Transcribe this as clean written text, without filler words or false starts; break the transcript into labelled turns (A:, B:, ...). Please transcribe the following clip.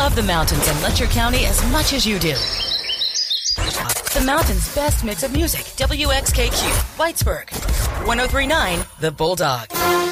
A: love the mountains and Letcher County as much as you do. The mountain's best mix of music. WXKQ, Whitesburg. 103.9 The Bulldog.